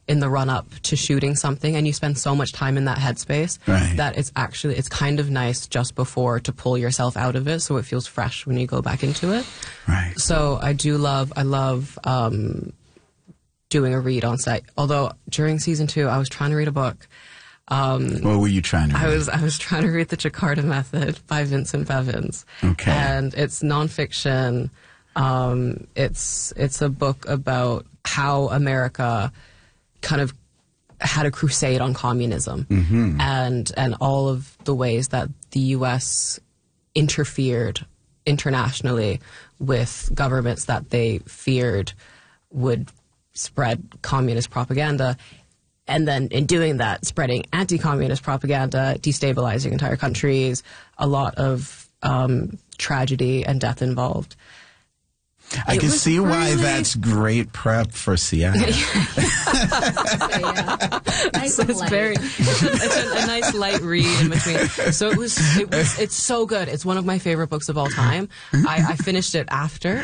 in the run up to shooting something, and you spend so much time in that headspace that it's kind of nice just before to pull yourself out of it, so it feels fresh when you go back into it. Right. So I love doing a read on set. Although during season 2, I was trying to read a book. What were you trying to read? I was trying to read The Jakarta Method by Vincent Bevins. Okay. And it's nonfiction. It's a book about how America kind of had a crusade on communism, and all of the ways that the U.S. interfered internationally with governments that they feared would spread communist propaganda, and then in doing that, spreading anti-communist propaganda, destabilizing entire countries, a lot of tragedy and death involved. I can see why that's great prep for Seattle. Nice it's a nice light read in between. So it's so good. It's one of my favorite books of all time. I finished it after.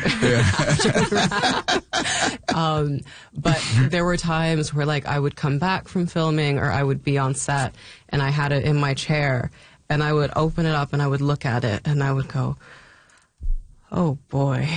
But there were times where like I would come back from filming or I would be on set and I had it in my chair and I would open it up and I would look at it and I would go, oh boy.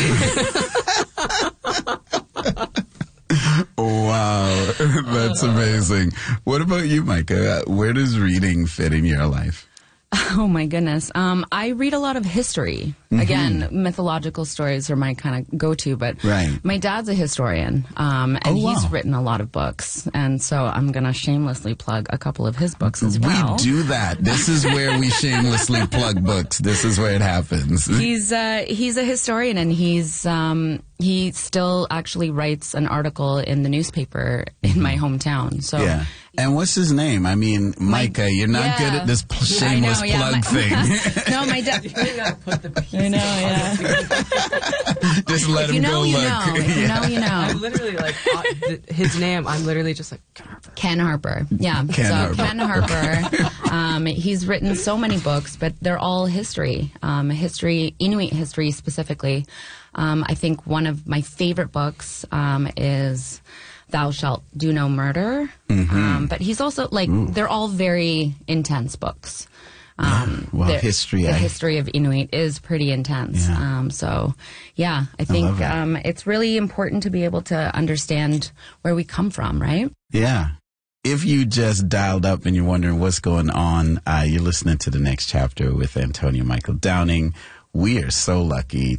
Wow, that's amazing. What about you, Micah? Where does reading fit in your life? Oh my goodness. I read a lot of history. Again, mythological stories are my kind of go-to, but my dad's a historian, and he's written a lot of books. And so I'm going to shamelessly plug a couple of his books as well. We do that. This is where we shamelessly plug books. This is where it happens. He's a historian, and he still actually writes an article in the newspaper in my hometown. So. Yeah. And what's his name? I mean, Micah, you're not good at this shameless plug thing. No, my dad. I know, yeah. Just let him go look. If you know, you know. I'm literally like, his name, I'm literally just like, Ken Harper. Yeah. Ken Harper. He's written so many books, but they're all history. Inuit history specifically. I think one of my favorite books is Thou Shalt Do No Murder. But he's also, like, they're all very intense books. The history of Inuit is pretty intense. Yeah. I think it's really important to be able to understand where we come from, right? Yeah. If you just dialed up and you're wondering what's going on, you're listening to The Next Chapter with Antonia Michael Downing. We are so lucky